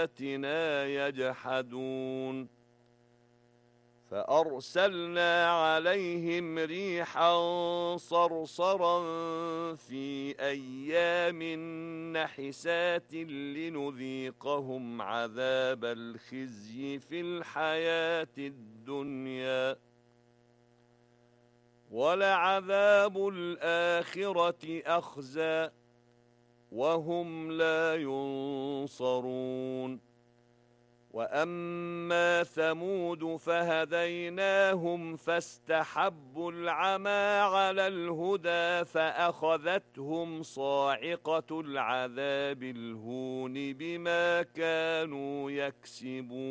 بآياتنا يجحدون فأرسلنا عليهم ريحا صرصرا في أيام نحسات لنذيقهم عذاب الخزي في الحياة الدنيا ولعذاب الآخرة أخزى وهم لا ينصرون وأما ثمود فهديناهم فاستحبوا العمى على الهدى فأخذتهم صاعقة العذاب الهون بما كانوا يكسبون